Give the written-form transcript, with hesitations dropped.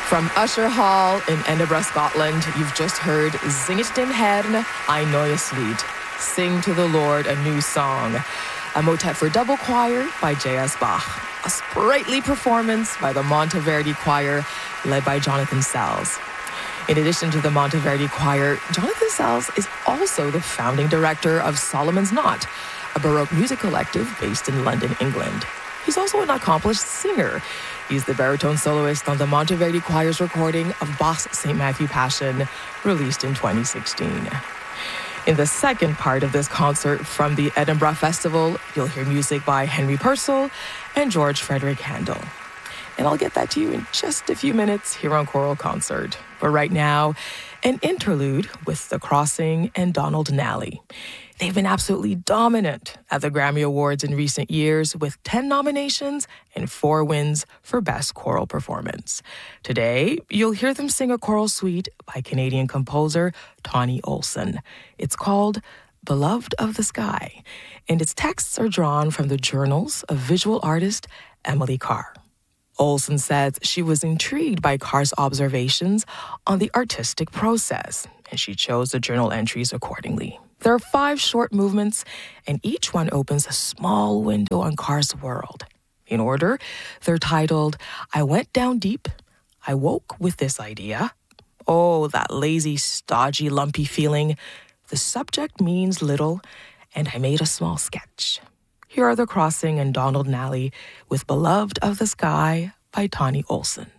From Usher Hall in Edinburgh, Scotland, you've just heard Zing it den Herrn, ein neues Lied. Sing to the Lord a new song. A motet for double choir by J.S. Bach. A sprightly performance by the Monteverdi Choir, led by Jonathan Sells. In addition to the Monteverdi Choir, Jonathan Sells is also the founding director of Solomon's Knot, a Baroque music collective based in London, England. He's also an accomplished singer. He's the baritone soloist on the Monteverdi Choir's recording of Bach's St. Matthew Passion, released in 2016. In the second part of this concert from the Edinburgh Festival, you'll hear music by Henry Purcell and George Frederick Handel. And I'll get that to you in just a few minutes here on Choral Concert. But right now, an interlude with The Crossing and Donald Nally. They've been absolutely dominant at the Grammy Awards in recent years with 10 nominations and 4 wins for Best Choral Performance. Today, you'll hear them sing a choral suite by Canadian composer Tawny Olson. It's called Beloved of the Sky, and its texts are drawn from the journals of visual artist Emily Carr. Olson says she was intrigued by Carr's observations on the artistic process, and she chose the journal entries accordingly. There are 5 short movements, and each one opens a small window on Carr's world. In order, they're titled, I Went Down Deep, I Woke with This Idea, Oh, That Lazy, Stodgy, Lumpy Feeling, The Subject Means Little, and I Made a Small Sketch. Here are The Crossing and Donald Nally with Beloved of the Sky by Tawny Olson.